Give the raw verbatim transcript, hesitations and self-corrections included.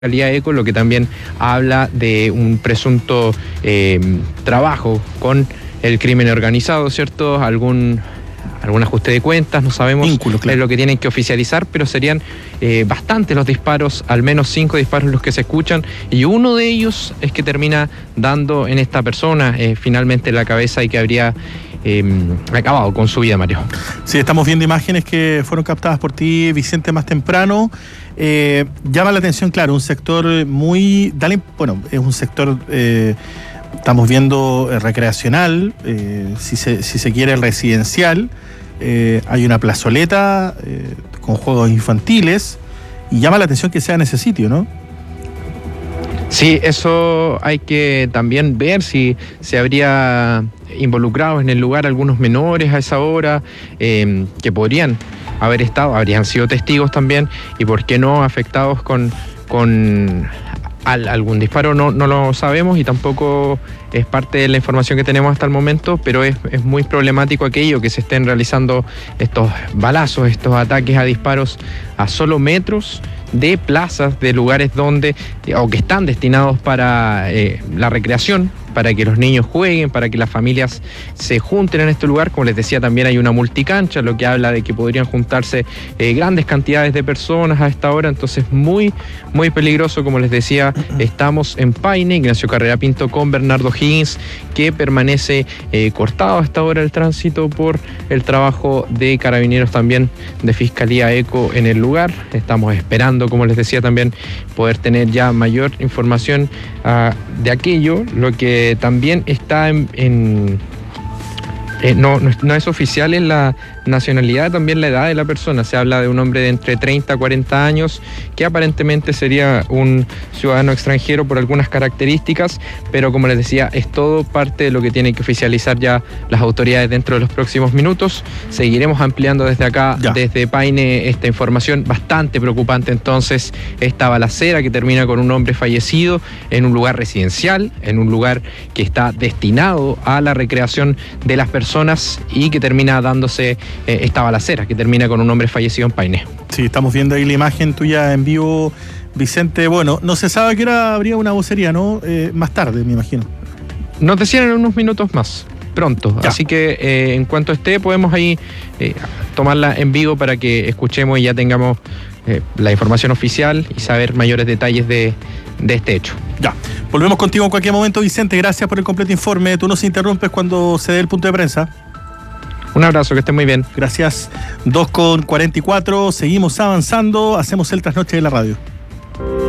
Fiscalía ECO, lo que también habla de un presunto eh, trabajo con el crimen organizado, ¿cierto? Algún, algún ajuste de cuentas, no sabemos Vínculo, claro. Es lo que tienen que oficializar, pero serían eh, bastantes los disparos, al menos cinco disparos los que se escuchan, y uno de ellos es que termina dando en esta persona eh, finalmente la cabeza y que habría Eh, acabado con su vida, Mario. Sí, estamos viendo imágenes que fueron captadas por ti, Vicente, más temprano. Eh, llama la atención, claro, un sector muy... Dale, bueno, es un sector, eh, estamos viendo eh, recreacional, eh, si, se, si se quiere residencial. Eh, hay una plazoleta eh, con juegos infantiles y llama la atención que sea en ese sitio, ¿no? Sí, eso hay que también ver si se habría involucrado en el lugar algunos menores a esa hora eh, que podrían haber estado, habrían sido testigos también, y por qué no afectados con, con al, algún disparo, no, no lo sabemos y tampoco es parte de la información que tenemos hasta el momento, pero es, es muy problemático aquello que se estén realizando estos balazos, estos ataques a disparos a solo metros de plazas, de lugares donde, o que están destinados para eh, la recreación, para que los niños jueguen, para que las familias se junten en este lugar. Como les decía, también hay una multicancha, lo que habla de que podrían juntarse eh, grandes cantidades de personas a esta hora, entonces muy, muy peligroso. Como les decía, estamos en Paine, Ignacio Carrera Pinto con Bernardo Higgins, que permanece eh, cortado a esta hora el tránsito por el trabajo de carabineros, también de Fiscalía ECO en el lugar. Estamos esperando, como les decía, también poder tener ya mayor información uh, de aquello, lo que también está en... en eh, no, no, no es oficial en la nacionalidad, también la edad de la persona. Se habla de un hombre de entre treinta a cuarenta años, que aparentemente sería un ciudadano extranjero por algunas características, pero como les decía, es todo parte de lo que tienen que oficializar ya las autoridades dentro de los próximos minutos. Seguiremos ampliando desde acá, ya. desde Paine, esta información bastante preocupante. Entonces, esta balacera que termina con un hombre fallecido en un lugar residencial, en un lugar que está destinado a la recreación de las personas y que termina dándose Eh, esta balacera que termina con un hombre fallecido en Paine. Sí, estamos viendo ahí la imagen tuya en vivo, Vicente. Bueno, no se sabe a qué hora habría una vocería, ¿no? Eh, más tarde, me imagino. Nos decían en unos minutos más, pronto. Ya. Así que eh, en cuanto esté, podemos ahí eh, tomarla en vivo para que escuchemos y ya tengamos eh, la información oficial y saber mayores detalles de, de este hecho. Ya. Volvemos contigo en cualquier momento, Vicente. Gracias por el completo informe. Tú nos interrumpes cuando se dé el punto de prensa. Un abrazo, que estén muy bien. Gracias. dos con cuarenta y cuatro, seguimos avanzando, hacemos el trasnoche de la radio.